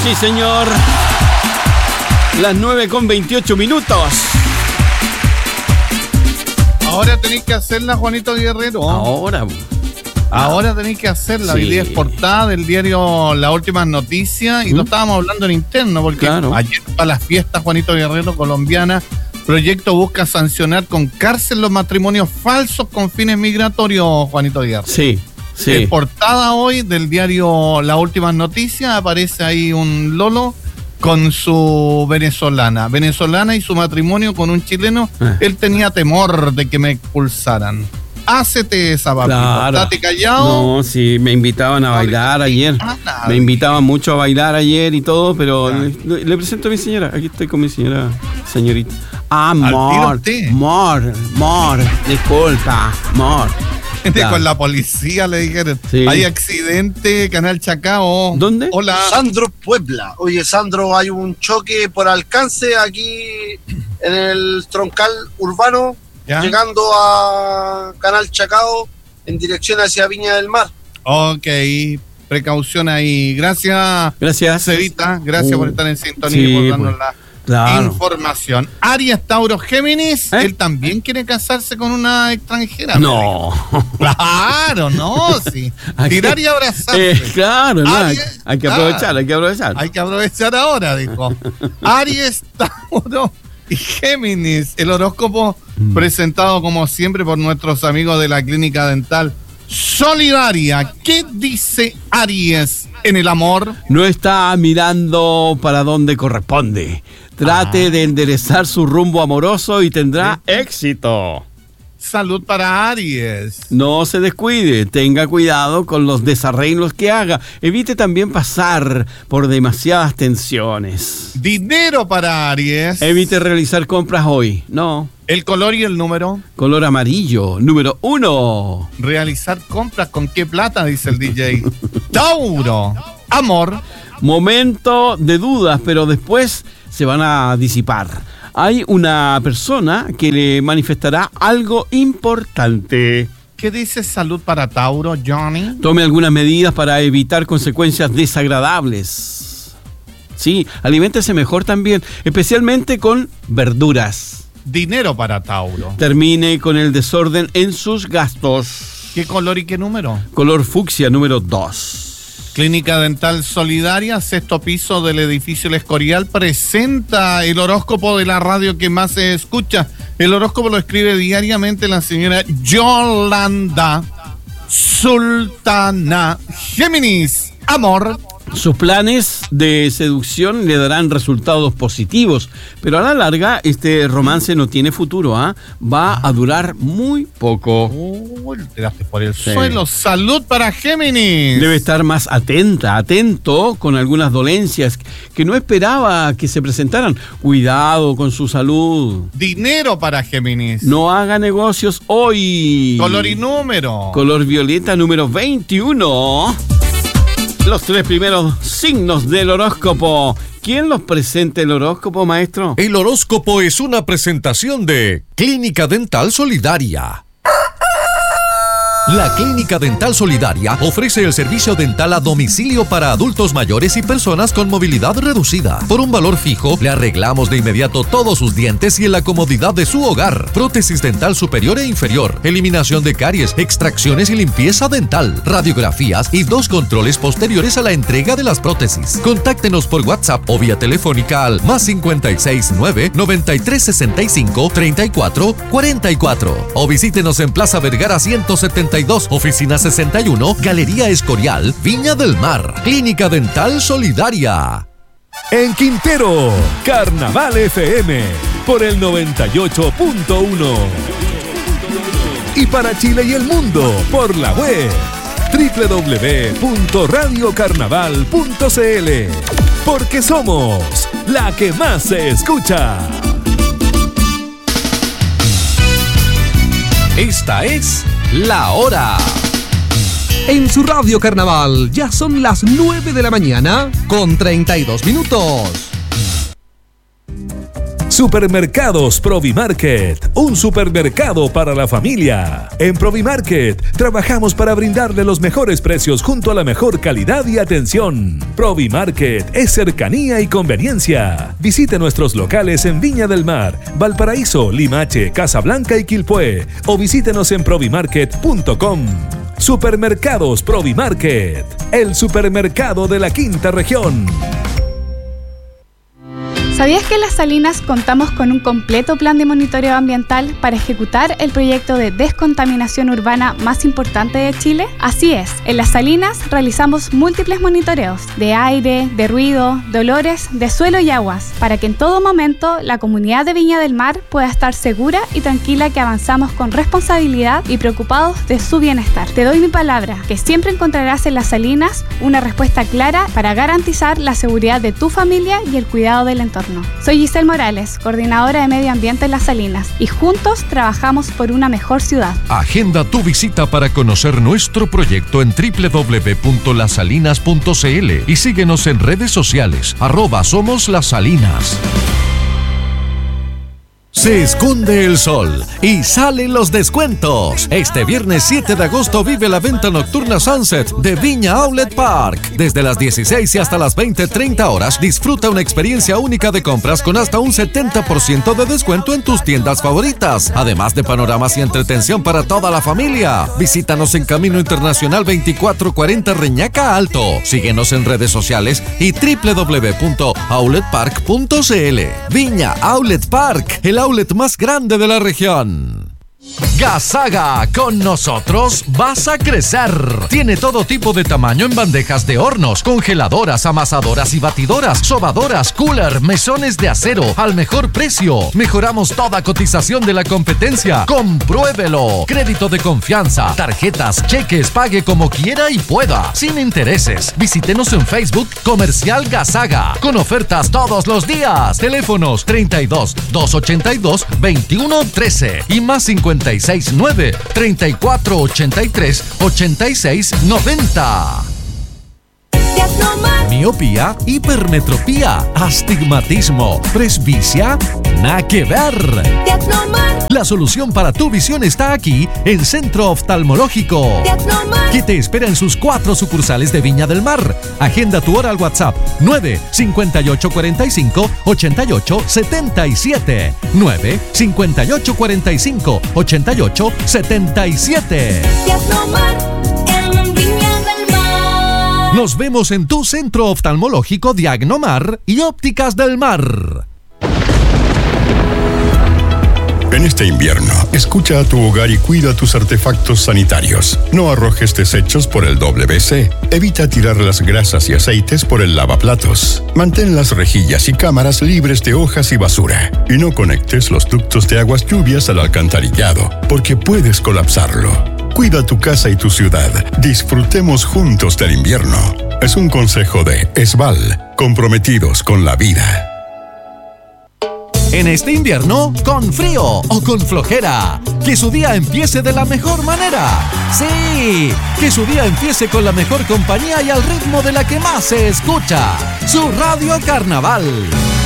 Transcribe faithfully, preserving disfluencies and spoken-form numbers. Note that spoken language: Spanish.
Sí, señor. Las nueve con veintiocho minutos. Ahora tenéis que hacerla, Juanito Guerrero. Ahora. Ahora tenéis que hacerla. Sí. Hoy día es portada del diario Las Últimas Noticias y ¿Mm? no estábamos hablando en interno porque Claro. ayer para las fiestas, Juanito Guerrero, colombiana, proyecto busca sancionar con cárcel los matrimonios falsos con fines migratorios, Juanito Guerrero. Sí, sí. En portada hoy del diario Las Últimas Noticias aparece ahí un lolo con su venezolana. Venezolana y su matrimonio con un chileno. Ah. Él tenía temor de que me expulsaran. Hácete esa, papito. Claro. Estate callado. No, sí, me invitaban a bailar ayer. Ah, nada. Me invitaban mucho a bailar ayer y todo, pero Ya. le, le presento a mi señora. Aquí estoy con mi señora, señorita. Amor, tiro usted. amor, amor, disculpa, amor. Ya. Con la policía le dijeron, Sí. hay accidente, Canal Chacao. ¿Dónde? Hola. Sandro Puebla. Oye, Sandro, hay un choque por alcance aquí en el troncal urbano, ¿Ya? llegando a Canal Chacao en dirección hacia Viña del Mar. Ok, precaución ahí. Gracias, Gracias. Cevita. Gracias Uh, por estar en sintonía sí, y por darnos pues, la claro. información. Aries, Tauro, Géminis, ¿Eh? él también quiere casarse con una extranjera. No. Claro, no, sí. Hay que- Tirar y abrazarse. Eh, claro, no, hay, Aries, hay que ah, aprovechar, hay que aprovechar. Hay que aprovechar ahora, dijo. Aries, Tauro y Géminis. El horóscopo Mm. presentado como siempre por nuestros amigos de la Clínica Dental Solidaria. ¿Qué dice Aries en el amor? No está mirando para donde corresponde. Trate Ah. de enderezar su rumbo amoroso y tendrá éxito. Salud para Aries. No se descuide, tenga cuidado con los desarreglos que haga. Evite también pasar por demasiadas tensiones. Dinero para Aries. Evite realizar compras hoy. No. El color y el número. Color amarillo, número uno. Realizar compras con qué plata, dice el D J. Tauro. Amor. Momento de dudas, pero después se van a disipar. Hay una persona que le manifestará algo importante. ¿Qué dice salud para Tauro, Johnny? Tome algunas medidas para evitar consecuencias desagradables. Sí, aliméntese mejor también, especialmente con verduras. Dinero para Tauro. Termine con el desorden en sus gastos. ¿Qué color y qué número? Color fucsia número dos. Clínica Dental Solidaria, sexto piso del edificio El Escorial, presenta el horóscopo de la radio que más se escucha. El horóscopo lo escribe diariamente la señora Yolanda Sultana. Géminis, amor. Sus planes de seducción le darán resultados positivos, pero a la larga este romance no tiene futuro, ¿ah? Va a durar muy poco. Uy, te tiraste por el Sí. suelo. Salud para Géminis. Debe estar más atenta, atento con algunas dolencias que no esperaba que se presentaran. Cuidado con su salud. Dinero para Géminis. No haga negocios hoy. Color y número. Color violeta número veintiuno. Los tres primeros signos del horóscopo. ¿Quién los presenta el horóscopo, maestro? El horóscopo es una presentación de Clínica Dental Solidaria. La Clínica Dental Solidaria ofrece el servicio dental a domicilio para adultos mayores y personas con movilidad reducida. Por un valor fijo, le arreglamos de inmediato todos sus dientes y en la comodidad de su hogar. Prótesis dental superior e inferior, eliminación de caries, extracciones y limpieza dental, radiografías y dos controles posteriores a la entrega de las prótesis. Contáctenos por WhatsApp o vía telefónica al más cincuenta y seis nueve, noventa y tres sesenta y cinco, treinta y cuatro cuarenta y cuatro o visítenos en Plaza Vergara ciento setenta y dos, oficina sesenta y uno, Galería Escorial, Viña del Mar. Clínica Dental Solidaria. En Quintero, Carnaval F M por el noventa y ocho punto uno. Y para Chile y el mundo por la web doble u doble u doble u punto radio carnaval punto c l. Porque somos la que más se escucha. Esta es La Hora. En su radio Carnaval ya son las nueve de la mañana con treinta y dos minutos. Supermercados Provimarket, un supermercado para la familia. En Provimarket trabajamos para brindarle los mejores precios junto a la mejor calidad y atención. Provimarket es cercanía y conveniencia. Visite nuestros locales en Viña del Mar, Valparaíso, Limache, Casablanca y Quilpué o visítenos en provimarket punto com. Supermercados Provimarket, el supermercado de la quinta región. ¿Sabías que en Las Salinas contamos con un completo plan de monitoreo ambiental para ejecutar el proyecto de descontaminación urbana más importante de Chile? Así es, en Las Salinas realizamos múltiples monitoreos de aire, de ruido, de olores, de suelo y aguas, para que en todo momento la comunidad de Viña del Mar pueda estar segura y tranquila que avanzamos con responsabilidad y preocupados de su bienestar. Te doy mi palabra, que siempre encontrarás en Las Salinas una respuesta clara para garantizar la seguridad de tu familia y el cuidado del entorno. Soy Giselle Morales, coordinadora de Medio Ambiente en Las Salinas, y juntos trabajamos por una mejor ciudad. Agenda tu visita para conocer nuestro proyecto en doble u doble u doble u punto las salinas punto c l y síguenos en redes sociales, arroba Somos Las Salinas. Se esconde el sol y salen los descuentos. Este viernes siete de agosto vive la venta nocturna Sunset de Viña Outlet Park. Desde las dieciséis y hasta las veinte treinta horas, disfruta una experiencia única de compras con hasta un setenta por ciento de descuento en tus tiendas favoritas. Además de panoramas y entretención para toda la familia. Visítanos en Camino Internacional veinticuatro cuarenta Reñaca Alto. Síguenos en redes sociales y doble u doble u doble u punto outlet park punto c l. Viña Outlet Park, el outlet más grande de la región. Gasaga, con nosotros vas a crecer. Tiene todo tipo de tamaño en bandejas de hornos, congeladoras, amasadoras y batidoras, sobadoras, cooler, mesones de acero al mejor precio. Mejoramos toda cotización de la competencia. Compruébelo. Crédito de confianza, tarjetas, cheques, pague como quiera y pueda, sin intereses. Visítenos en Facebook Comercial Gasaga, con ofertas todos los días. Teléfonos treinta y dos, doscientos ochenta y dos, veintiuno trece y más cincuenta y seis nueve, treinta y cuatro ochenta y tres, ochenta y seis noventa. Miopía, hipermetropía, astigmatismo, presbicia, nada que ver. La solución para tu visión está aquí en Centro Oftalmológico, que te espera en sus cuatro sucursales de Viña del Mar. Agenda tu hora al WhatsApp nueve cincuenta y ocho cuarenta y cinco, ochenta y ocho setenta y siete. nueve cincuenta y ocho cuarenta y cinco, ochenta y ocho setenta y siete. Nos vemos en tu Centro Oftalmológico Diagnomar y Ópticas del Mar. En este invierno, escucha a tu hogar y cuida tus artefactos sanitarios. No arrojes desechos por el doble C. Evita tirar las grasas y aceites por el lavaplatos. Mantén las rejillas y cámaras libres de hojas y basura. Y no conectes los ductos de aguas lluvias al alcantarillado, porque puedes colapsarlo. Cuida tu casa y tu ciudad. Disfrutemos juntos del invierno. Es un consejo de Esval, comprometidos con la vida. En este invierno, con frío o con flojera, que su día empiece de la mejor manera. Sí, que su día empiece con la mejor compañía y al ritmo de la que más se escucha. Su Radio Carnaval.